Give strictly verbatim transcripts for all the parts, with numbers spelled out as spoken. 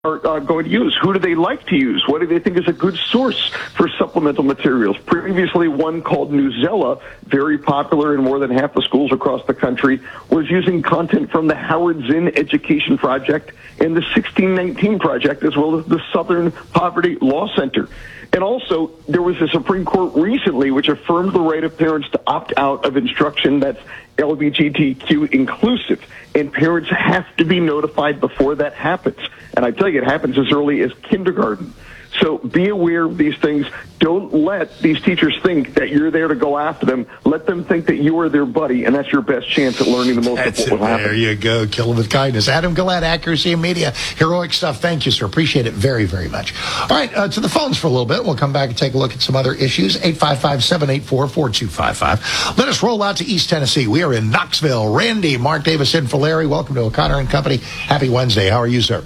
are uh, going to use? Who do they like to use? What do they think is a good source for supplemental materials? Previously, one called Newsela, very popular in more than half the schools across the country, was using content from the Howard Zinn Education Project and the sixteen nineteen Project, as well as the Southern Poverty Law Center. And also, there was a Supreme Court recently which affirmed the right of parents to opt out of instruction that's L G B T Q inclusive. And parents have to be notified before that happens. And I tell you, it happens as early as kindergarten. So be aware of these things. Don't let these teachers think that you're there to go after them. Let them think that you are their buddy, and that's your best chance at learning the most That's of what will happen. There you go. Kill them with kindness. Adam Gillette, Accuracy in Media. Heroic stuff. Thank you, sir. Appreciate it very, very much. All right, uh, to the phones for a little bit. We'll come back and take a look at some other issues. eight five five, seven eight four, four two five five. Let us roll out to East Tennessee. We are in Knoxville. Randy, Mark Davis, and Falleri. Welcome to O'Connor and Company. Happy Wednesday. How are you, sir?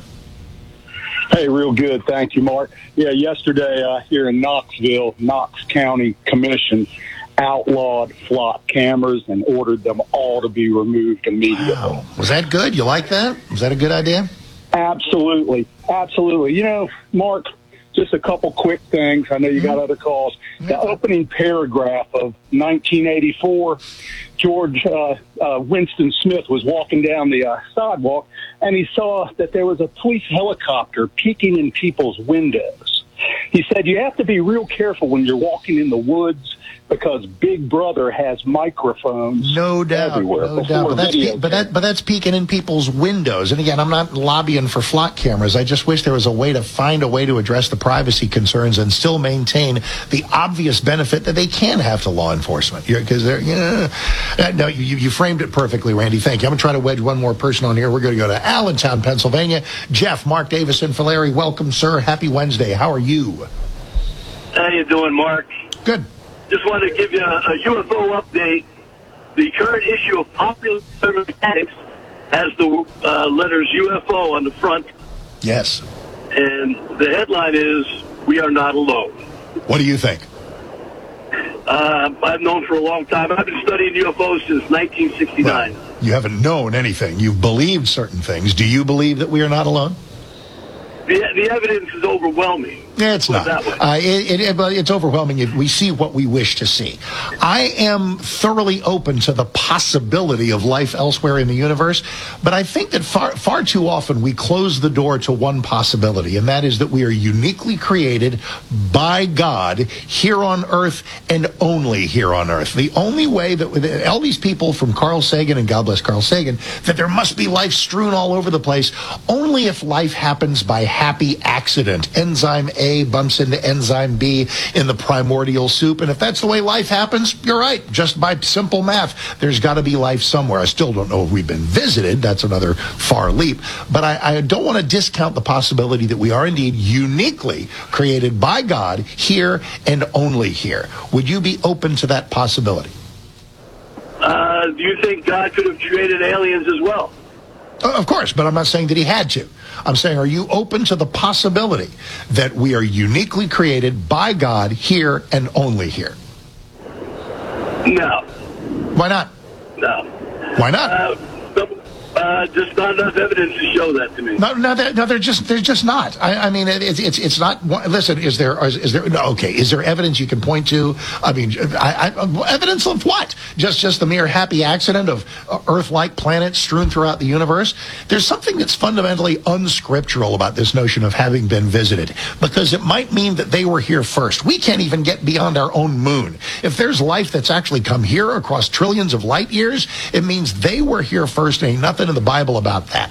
Hey, real good. Thank you, Mark. Yeah, yesterday uh, here in Knoxville, Knox County Commission outlawed flock cameras and ordered them all to be removed immediately. Wow. Was that good? You like that? Was that a good idea? Absolutely. Absolutely. You know, Mark, just a couple quick things. I know you got other calls. The opening paragraph of nineteen eighty-four, George uh, uh, Winston Smith was walking down the uh, sidewalk, and he saw that there was a police helicopter peeking in people's windows. He said, you have to be real careful when you're walking in the woods because Big Brother has microphones no doubt, everywhere. No doubt. But that's, pe- but, that, but that's peeking in people's windows. And again, I'm not lobbying for flock cameras. I just wish there was a way to find a way to address the privacy concerns and still maintain the obvious benefit that they can have to law enforcement. Because they're, you know, uh, no, you, you framed it perfectly, Randy. Thank you. I'm going to try to wedge one more person on here. We're going to go to Allentown, Pennsylvania. Jeff, Mark Davis, and Falleri. Welcome, sir. Happy Wednesday. How are you? How you doing, Mark? Good. Just wanted to give you a, a U F O update. The current issue of Popular Mechanics has the uh, letters U F O on the front. Yes. And the headline is, "We are not alone." What do you think? Uh, I've known for a long time. I've been studying U F Os since nineteen sixty-nine. Well, you haven't known anything. You've believed certain things. Do you believe that we are not alone? The, the evidence is overwhelming. It's not. Uh, it, it, it's overwhelming if we see what we wish to see. I am thoroughly open to the possibility of life elsewhere in the universe, but I think that far, far too often we close the door to one possibility, and that is that we are uniquely created by God here on Earth and only here on Earth. The only way that all these people from Carl Sagan, and God bless Carl Sagan, that there must be life strewn all over the place, only if life happens by happy accident. Enzyme A bumps into enzyme B in the primordial soup. And if that's the way life happens, you're right. Just by simple math, there's got to be life somewhere. I still don't know if we've been visited. That's another far leap. But I, I don't want to discount the possibility that we are indeed uniquely created by God here and only here. Would you be open to that possibility? Uh, do you think God could have created aliens as well? Of course, but I'm not saying that he had to. I'm saying, are you open to the possibility that we are uniquely created by God here and only here? No. Why not? No. Why not? Uh, uh, just not enough evidence to show that to me. No, no, they're, no, they're just, they're just not. I, I mean, it, it's, it's, it's not. Listen, is there, is, is there? No, okay, is there evidence you can point to? I mean, I, I, evidence of what? Just, just the mere happy accident of Earth-like planets strewn throughout the universe? There's something that's fundamentally unscriptural about this notion of having been visited, because it might mean that they were here first. We can't even get beyond our own moon. If there's life that's actually come here across trillions of light years, it means they were here first. And ain't nothing in the Bible about that.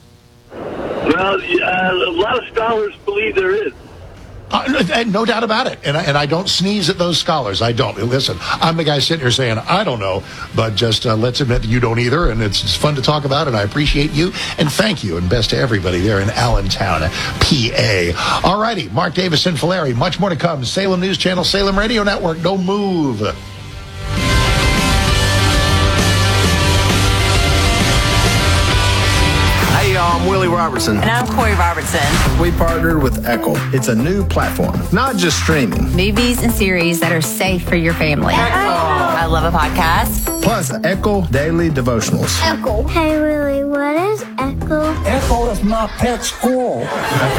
Well, uh, a lot of scholars believe there is. Uh, no doubt about it. And I, and I don't sneeze at those scholars. I don't. Listen, I'm the guy sitting here saying, I don't know, but just uh, let's admit that you don't either. And it's, it's fun to talk about, and I appreciate you. And thank you, and best to everybody there in Allentown, P A. All righty, Mark Davis and Falleri. Much more to come. Salem News Channel, Salem Radio Network. Don't move. I'm Willie Robertson. And I'm Corey Robertson. We partnered with Echo. It's a new platform, not just streaming. Movies and series that are safe for your family. Echo. I love a podcast. Plus, Echo Daily Devotionals. Echo. Hey, Willie, what is is Echo? Echo is my pet squirrel.